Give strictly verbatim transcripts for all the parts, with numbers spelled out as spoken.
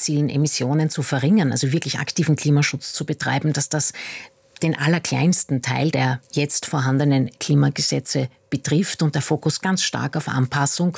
fossilen Emissionen zu verringern, also wirklich aktiven Klimaschutz zu betreiben, dass das den allerkleinsten Teil der jetzt vorhandenen Klimagesetze betrifft und der Fokus ganz stark auf Anpassung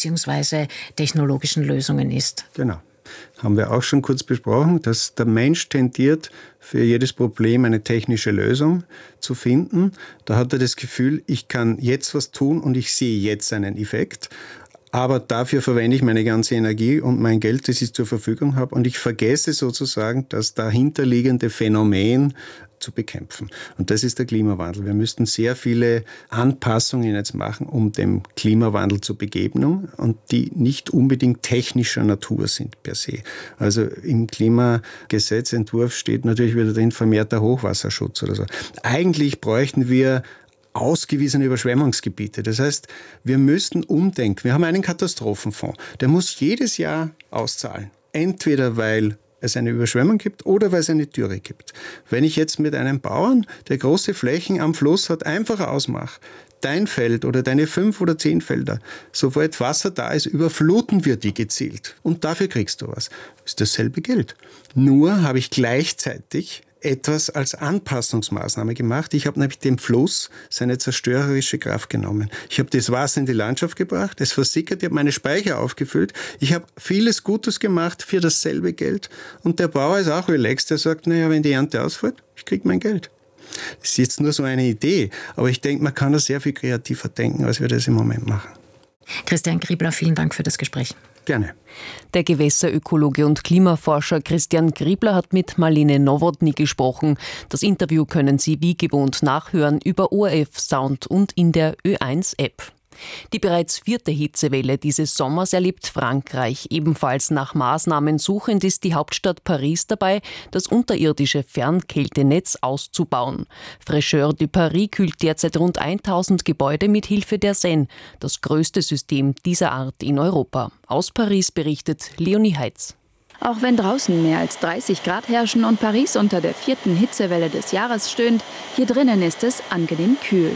bzw. technologischen Lösungen ist. Genau. Haben wir auch schon kurz besprochen, dass der Mensch tendiert, für jedes Problem eine technische Lösung zu finden. Da hat er das Gefühl, ich kann jetzt was tun und ich sehe jetzt einen Effekt. Aber dafür verwende ich meine ganze Energie und mein Geld, das ich zur Verfügung habe. Und ich vergesse sozusagen das dahinterliegende Phänomen zu bekämpfen. Und das ist der Klimawandel. Wir müssten sehr viele Anpassungen jetzt machen, um dem Klimawandel zu begegnen und die nicht unbedingt technischer Natur sind per se. Also im Klimagesetzentwurf steht natürlich wieder drin vermehrter Hochwasserschutz oder so. Eigentlich bräuchten wir ausgewiesene Überschwemmungsgebiete. Das heißt, wir müssten umdenken. Wir haben einen Katastrophenfonds. Der muss jedes Jahr auszahlen. Entweder weil es eine Überschwemmung gibt oder weil es eine Dürre gibt. Wenn ich jetzt mit einem Bauern, der große Flächen am Fluss hat, einfach ausmache, dein Feld oder deine fünf oder zehn Felder, sobald Wasser da ist, überfluten wir die gezielt. Und dafür kriegst du was. Das ist dasselbe Geld. Nur habe ich gleichzeitig etwas als Anpassungsmaßnahme gemacht. Ich habe nämlich dem Fluss seine zerstörerische Kraft genommen. Ich habe das Wasser in die Landschaft gebracht, es versickert, ich habe meine Speicher aufgefüllt. Ich habe vieles Gutes gemacht für dasselbe Geld. Und der Bauer ist auch relaxed, der sagt, naja, wenn die Ernte ausfällt, ich kriege mein Geld. Das ist jetzt nur so eine Idee, aber ich denke, man kann da sehr viel kreativer denken, als wir das im Moment machen. Christian Griebler, vielen Dank für das Gespräch. Gerne. Der Gewässerökologe und Klimaforscher Christian Griebler hat mit Marlene Nowotny gesprochen. Das Interview können Sie wie gewohnt nachhören über O R F Sound und in der Ö eins App. Die bereits vierte Hitzewelle dieses Sommers erlebt Frankreich. Ebenfalls nach Maßnahmen suchend ist die Hauptstadt Paris dabei, das unterirdische Fernkältenetz auszubauen. Fraîcheur de Paris kühlt derzeit rund tausend Gebäude mit Hilfe der Seine, das größte System dieser Art in Europa. Aus Paris berichtet Leonie Heitz. Auch wenn draußen mehr als dreißig Grad herrschen und Paris unter der vierten Hitzewelle des Jahres stöhnt, hier drinnen ist es angenehm kühl.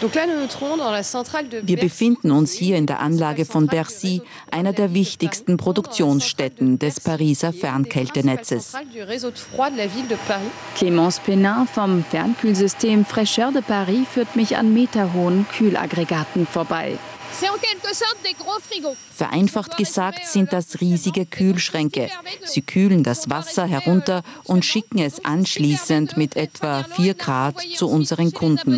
Wir befinden uns hier in der Anlage von Bercy, einer der wichtigsten Produktionsstätten des Pariser Fernkältenetzes. Clémence Pénin vom Fernkühlsystem Fraîcheur de Paris führt mich an meterhohen Kühlaggregaten vorbei. Vereinfacht gesagt sind das riesige Kühlschränke. Sie kühlen das Wasser herunter und schicken es anschließend mit etwa vier Grad zu unseren Kunden.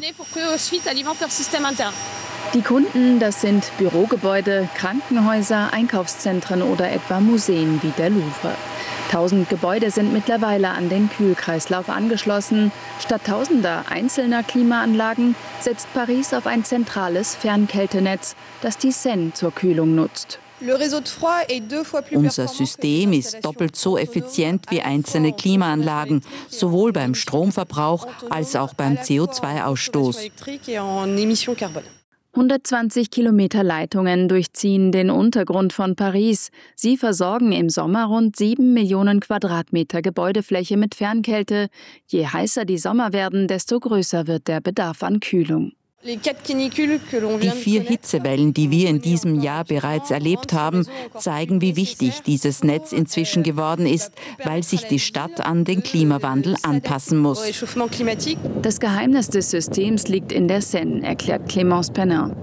Die Kunden, das sind Bürogebäude, Krankenhäuser, Einkaufszentren oder etwa Museen wie der Louvre. Tausend Gebäude sind mittlerweile an den Kühlkreislauf angeschlossen. Statt tausender einzelner Klimaanlagen setzt Paris auf ein zentrales Fernkältenetz, das die Seine zur Kühlung nutzt. Unser System ist doppelt so effizient wie einzelne Klimaanlagen, sowohl beim Stromverbrauch als auch beim C O zwei Ausstoß. hundertzwanzig Kilometer Leitungen durchziehen den Untergrund von Paris. Sie versorgen im Sommer rund sieben Millionen Quadratmeter Gebäudefläche mit Fernkälte. Je heißer die Sommer werden, desto größer wird der Bedarf an Kühlung. Die vier Hitzewellen, die wir in diesem Jahr bereits erlebt haben, zeigen, wie wichtig dieses Netz inzwischen geworden ist, weil sich die Stadt an den Klimawandel anpassen muss. Das Geheimnis des Systems liegt in der Seine, erklärt Clémence Pénin.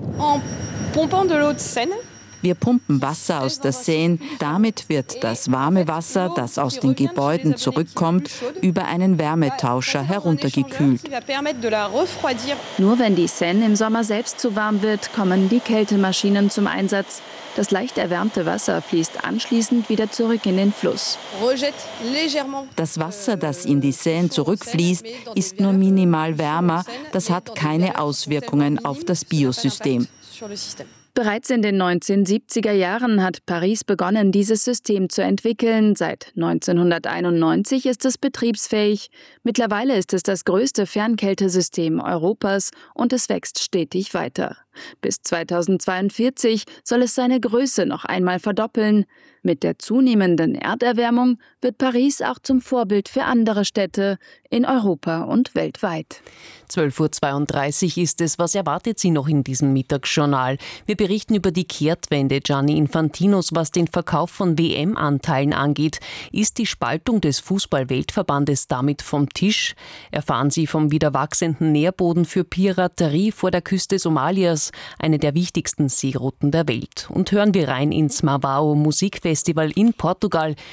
Wir pumpen Wasser aus der Seine. Damit wird das warme Wasser, das aus den Gebäuden zurückkommt, über einen Wärmetauscher heruntergekühlt. Nur wenn die Seine im Sommer selbst zu warm wird, kommen die Kältemaschinen zum Einsatz. Das leicht erwärmte Wasser fließt anschließend wieder zurück in den Fluss. Das Wasser, das in die Seine zurückfließt, ist nur minimal wärmer. Das hat keine Auswirkungen auf das Biosystem. Bereits in den neunzehnhundertsiebziger Jahren hat Paris begonnen, dieses System zu entwickeln. Seit neunzehnhunderteinundneunzig ist es betriebsfähig. Mittlerweile ist es das größte Fernkältesystem Europas und es wächst stetig weiter. Bis zweitausendzweiundvierzig soll es seine Größe noch einmal verdoppeln. Mit der zunehmenden Erderwärmung wird Paris auch zum Vorbild für andere Städte in Europa und weltweit. zwölf Uhr zweiunddreißig ist es. Was erwartet Sie noch in diesem Mittagsjournal? Wir berichten über die Kehrtwende Gianni Infantinos, was den Verkauf von W M-Anteilen angeht. Ist die Spaltung des Fußball-Weltverbandes damit vom Tisch? Erfahren Sie vom wieder wachsenden Nährboden für Piraterie vor der Küste Somalias, eine der wichtigsten Seerouten der Welt. Und hören wir rein ins Mavao Musikfestival in Portugal.